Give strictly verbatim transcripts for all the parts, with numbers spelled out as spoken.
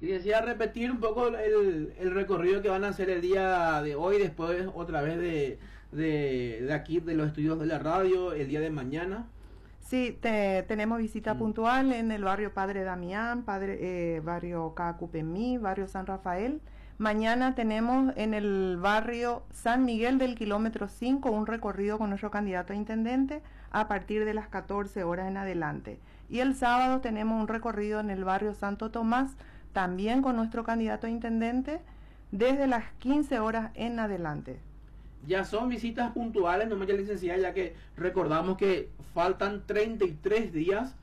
Y decía repetir un poco el, el recorrido que van a hacer el día de hoy, después otra vez de, de, de aquí, de los estudios de la radio, el día de mañana. Sí, te, tenemos visita mm. puntual en el barrio Padre Damián, padre, eh, barrio Cacupemí, barrio San Rafael. Mañana tenemos en el barrio San Miguel del kilómetro cinco un recorrido con nuestro candidato a intendente a partir de las catorce horas en adelante. Y el sábado tenemos un recorrido en el barrio Santo Tomás, también con nuestro candidato a intendente, desde las quince horas en adelante. Ya son visitas puntuales, no me ya licenciada, ya que recordamos que faltan treinta y tres días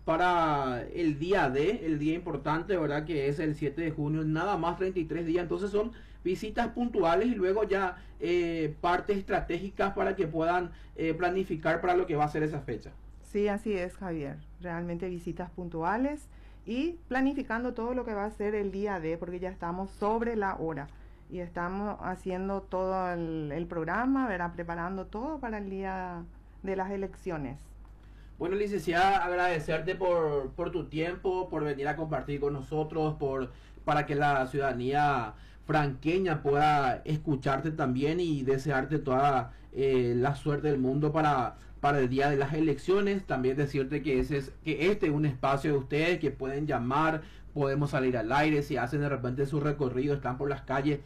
para el día D, el día importante, ¿verdad? Que es el siete de junio, nada más treinta y tres días, entonces son visitas puntuales y luego ya eh, partes estratégicas para que puedan eh, planificar para lo que va a ser esa fecha. Sí, así es, Javier, realmente visitas puntuales y planificando todo lo que va a ser el día D, porque ya estamos sobre la hora. Y estamos haciendo todo el, el programa, ¿verdad? Preparando todo para el día de las elecciones. Bueno, licenciada, agradecerte por, por tu tiempo, por venir a compartir con nosotros, por para que la ciudadanía franqueña pueda escucharte también y desearte toda eh, la suerte del mundo para, para el día de las elecciones. También decirte que, ese es, que este es un espacio de ustedes, que pueden llamar, podemos salir al aire, si hacen de repente su recorrido, están por las calles.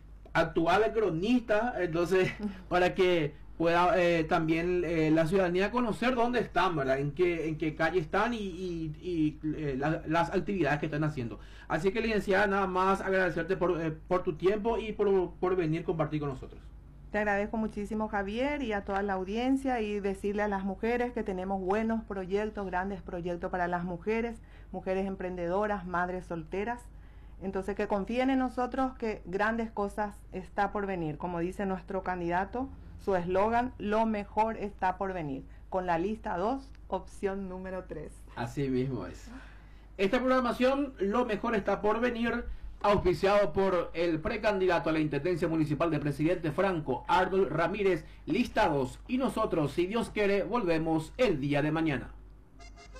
Actual de cronista, entonces para que pueda eh, también eh, la ciudadanía conocer dónde están, ¿verdad? En qué, en qué calle están y, y, y eh, la, las actividades que están haciendo. Así que, licenciada, nada más agradecerte por, eh, por tu tiempo y por, por venir a compartir con nosotros. Te agradezco muchísimo, Javier, y a toda la audiencia, y decirle a las mujeres que tenemos buenos proyectos, grandes proyectos para las mujeres, mujeres emprendedoras, madres solteras. Entonces, que confíen en nosotros, que grandes cosas está por venir. Como dice nuestro candidato, su eslogan, lo mejor está por venir. Con la lista dos, opción número tres. Así mismo es. Esta programación, lo mejor está por venir, auspiciado por el precandidato a la Intendencia Municipal de Presidente Franco, Arnold Ramírez, lista dos. Y nosotros, si Dios quiere, volvemos el día de mañana.